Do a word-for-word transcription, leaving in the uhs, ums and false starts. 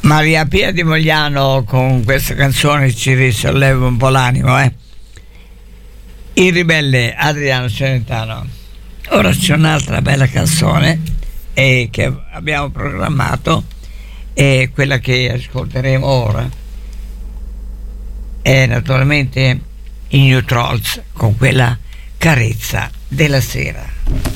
Maria Pia di Mogliano con questa canzone ci risolleva un po' l'animo, eh? Il ribelle Adriano Celentano. Ora c'è un'altra bella canzone eh, che abbiamo programmato, e quella che ascolteremo ora è naturalmente i New Trolls con quella Carezza della sera.